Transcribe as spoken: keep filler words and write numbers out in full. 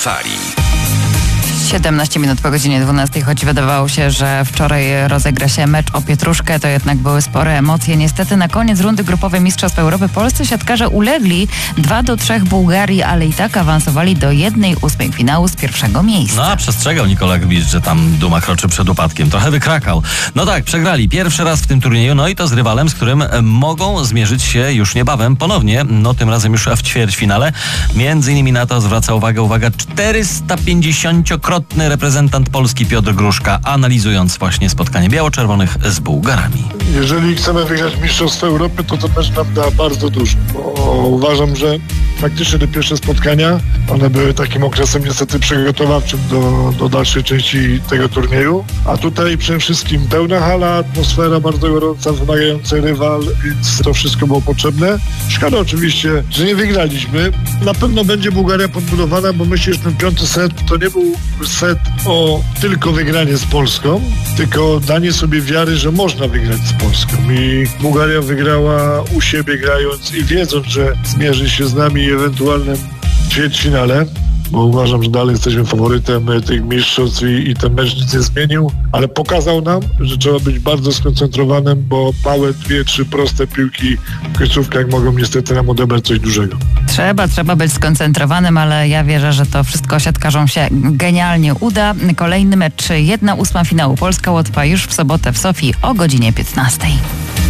Fali. siedemnaście minut po godzinie dwunastej, choć wydawało się, że wczoraj rozegra się mecz o pietruszkę, to jednak były spore emocje. Niestety na koniec rundy grupowej Mistrzostw Europy polscy siatkarze ulegli dwa do trzech Bułgarii, ale i tak awansowali do jednej ósmej finału z pierwszego miejsca. No a przestrzegał Nikola Gbicz, że tam duma kroczy przed upadkiem. Trochę wykrakał. No tak, przegrali pierwszy raz w tym turnieju, no i to z rywalem, z którym mogą zmierzyć się już niebawem ponownie, no tym razem już w ćwierćfinale. Między innymi na to zwraca uwagę, uwaga, czterystapięćdziesięciokrotny reprezentant Polski Piotr Gruszka, analizując właśnie spotkanie biało-czerwonych z Bułgarami. Jeżeli chcemy wygrać Mistrzostwo Europy, to to też nam da bardzo dużo. Bo uważam, że faktycznie te pierwsze spotkania, one były takim okresem niestety przygotowawczym do, do dalszej części tego turnieju. A tutaj przede wszystkim pełna hala, atmosfera bardzo gorąca, wymagający rywal, więc to wszystko było potrzebne. Szkoda oczywiście, że nie wygraliśmy. Na pewno będzie Bułgaria podbudowana, bo myślę, że ten piąty set to nie był set o tylko wygranie z Polską, tylko danie sobie wiary, że można wygrać z Polską. I Bułgaria wygrała u siebie grając i wiedząc, że zmierzy się z nami w ewentualnym ćwierćfinale, bo uważam, że dalej jesteśmy faworytem tych mistrzostw i, i ten mecz nic nie zmienił, ale pokazał nam, że trzeba być bardzo skoncentrowanym, bo małe dwie, trzy proste piłki w końcówkach mogą niestety nam odebrać coś dużego. Trzeba, trzeba być skoncentrowanym, ale ja wierzę, że to wszystko siatkarzom się genialnie uda. Kolejny mecz, jedna ósma finału Polska-Łotwa już w sobotę w Sofii o godzinie piętnastej.